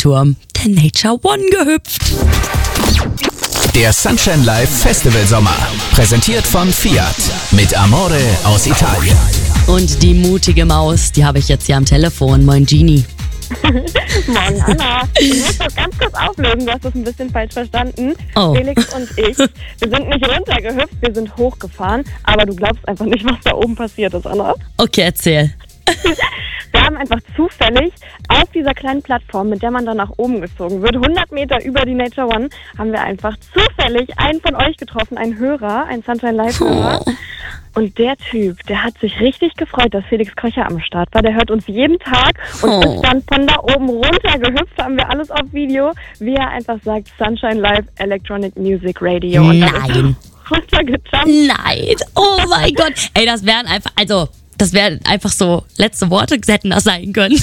Turm der Nature One gehüpft. Der Sunshine Live Festival Sommer. Präsentiert von Fiat. Mit Amore aus Italien. Und die mutige Maus, die habe ich jetzt hier am Telefon. Moin Genie. Morgen, Anna. Ich muss das ganz kurz auflösen, du hast das ein bisschen falsch verstanden. Oh. Felix und ich, wir sind nicht runtergehüpft, wir sind hochgefahren, aber du glaubst einfach nicht, was da oben passiert ist, Anna. Okay, erzähl. Wir haben einfach zufällig auf dieser kleinen Plattform, mit der man dann nach oben gezogen wird, 100 Meter über die Nature One, haben wir einfach zufällig einen von euch getroffen, einen Hörer, einen Sunshine Live-Hörer. Oh. Und der Typ, der hat sich richtig gefreut, dass Felix Kröcher am Start war. Der hört uns jeden Tag und ist dann von da oben runter gehüpft, haben wir alles auf Video, wie er einfach sagt, Sunshine Live Electronic Music Radio. Und dann ist er runtergejumpt. Nein, oh mein Gott. Ey, das wären einfach so letzte Worte, hätten das sein können.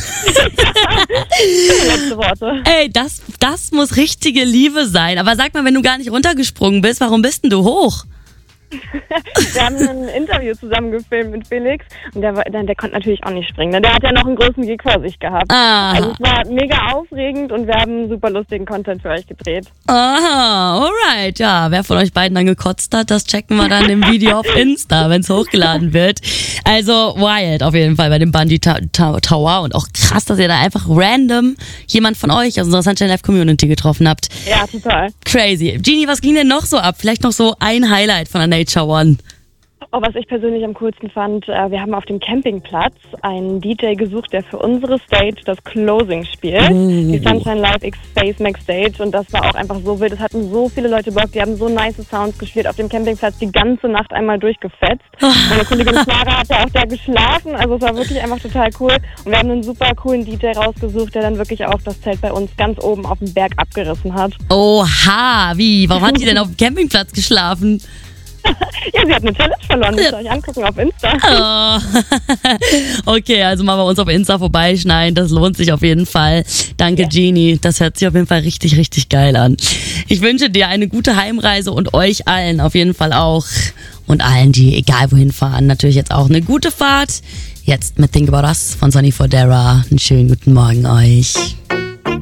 Letzte Worte. Ey, das muss richtige Liebe sein. Aber sag mal, wenn du gar nicht runtergesprungen bist, warum bist denn du hoch? Wir haben ein Interview zusammen gefilmt mit Felix und der konnte natürlich auch nicht springen. Der hat ja noch einen großen Gig vor sich gehabt. Ah. Also es war mega aufregend und wir haben super lustigen Content für euch gedreht. Aha, alright. Ja, wer von euch beiden dann gekotzt hat, das checken wir dann im Video auf Insta, wenn es hochgeladen wird. Also wild auf jeden Fall bei dem Bungee Tower und auch krass, dass ihr da einfach random jemand von euch aus unserer Sunshine Live Community getroffen habt. Ja, total. Crazy. Genie, was ging denn noch so ab? Vielleicht noch so ein Highlight von der Nature One. Oh, was ich persönlich am coolsten fand, wir haben auf dem Campingplatz einen DJ gesucht, der für unsere Stage das Closing spielt. Die Sunshine Live X Space Max Stage. Und das war auch einfach so wild. Es hatten so viele Leute Bock. Die haben so nice Sounds gespielt auf dem Campingplatz, die ganze Nacht einmal durchgefetzt. Meine Kollegin Clara hat ja auch da geschlafen. Also es war wirklich einfach total cool. Und wir haben einen super coolen DJ rausgesucht, der dann wirklich auch das Zelt bei uns ganz oben auf dem Berg abgerissen hat. Oha, wie? Warum hat die denn auf dem Campingplatz geschlafen? Ja, sie hat eine Challenge verloren. Müsst ihr euch angucken auf Insta. Oh. Okay, also mal bei uns auf Insta vorbeischneiden. Das lohnt sich auf jeden Fall. Danke, ja. Genie. Das hört sich auf jeden Fall richtig, richtig geil an. Ich wünsche dir eine gute Heimreise und euch allen auf jeden Fall auch. Und allen, die egal wohin fahren, natürlich jetzt auch eine gute Fahrt. Jetzt mit Think About Us von Sonny Fodera. Einen schönen guten Morgen euch.